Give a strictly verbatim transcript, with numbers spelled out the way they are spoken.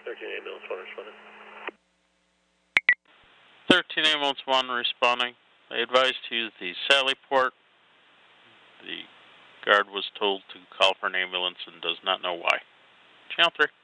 thirteen ambulance one responding. thirteen ambulance one responding. They advised to use the Sally port. The guard was told to call for an ambulance and does not know why. Channel three.